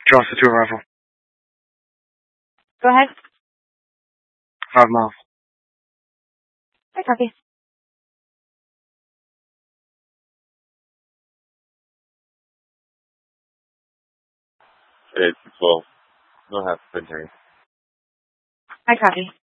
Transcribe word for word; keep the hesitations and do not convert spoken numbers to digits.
Charles to arrival. Go ahead. Five miles. I copy. It's twelve. Don't have to print. I copy.